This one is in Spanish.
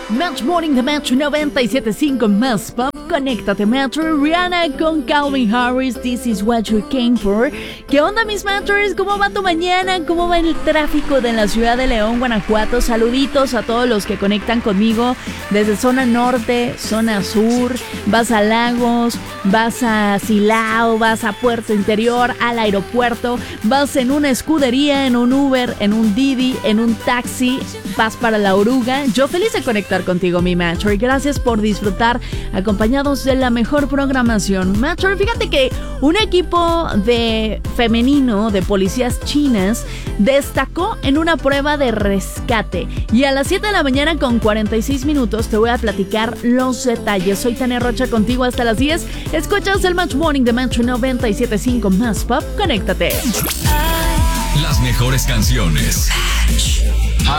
Match Morning de Match 97.5 más pop. Conéctate, Metro. Rihanna con Calvin Harris. This is what you came for. ¿Qué onda, mis Matchers? ¿Cómo va tu mañana? ¿Cómo va el tráfico de la ciudad de León, Guanajuato? Saluditos a todos los que conectan conmigo desde zona norte, zona sur. Vas a Lagos, vas a Silao, vas a Puerto Interior, al aeropuerto. Vas en una escudería, en un Uber, en un Didi, en un taxi. Vas para La Oruga. Yo feliz de conectar contigo, mi Matcher. Gracias por disfrutar acompañados de la mejor programación. Matcher, fíjate que un equipo de femenino de policías chinas destacó en una prueba de rescate. Y a las 7 de la mañana con 46 minutos te voy a platicar los detalles. Soy Tania Rocha contigo hasta las 10. Escuchas el Match Morning de Match 97.5 más pop. Conéctate. Las mejores canciones. Match.